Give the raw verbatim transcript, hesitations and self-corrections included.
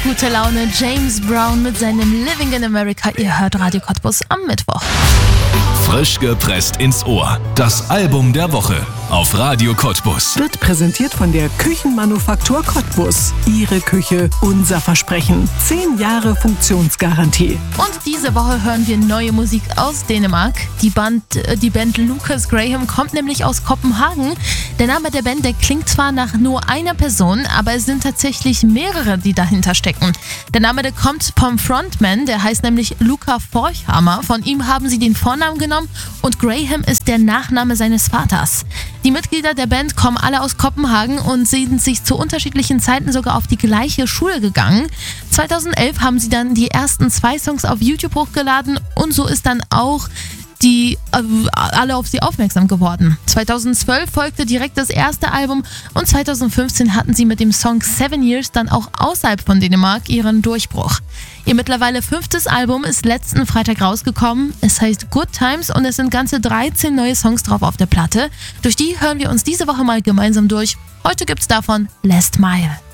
gute Laune. James Brown mit seinem Living in America. Ihr hört Radio Cottbus am Mittwoch. Frisch gepresst ins Ohr. Das Album der Woche auf Radio Cottbus. Wird präsentiert von der Küchenmanufaktur Cottbus. Ihre Küche, unser Versprechen. Zehn Jahre Funktionsgarantie. Und diese Woche hören wir neue Musik aus Dänemark. Die Band, die Band Lucas Graham kommt nämlich aus Kopenhagen. Der Name der Band, der klingt zwar nach nur einer Person, aber es sind tatsächlich mehrere, die dahinter stecken. Der Name, der kommt vom Frontman, der heißt nämlich Luca Forchhammer. Von ihm haben sie den Vornamen genommen und Graham ist der Nachname seines Vaters. Die Mitglieder der Band kommen alle aus Kopenhagen und sind sich zu unterschiedlichen Zeiten sogar auf die gleiche Schule gegangen. zweitausendelf haben sie dann die ersten zwei Songs auf YouTube hochgeladen und so ist dann auch die äh, alle auf sie aufmerksam geworden. zweitausendzwölf folgte direkt das erste Album und zweitausendfünfzehn hatten sie mit dem Song Seven Years dann auch außerhalb von Dänemark ihren Durchbruch. Ihr mittlerweile fünftes Album ist letzten Freitag rausgekommen. Es heißt Good Times und es sind ganze dreizehn neue Songs drauf auf der Platte. Durch die hören wir uns diese Woche mal gemeinsam durch. Heute gibt's davon Last Mile.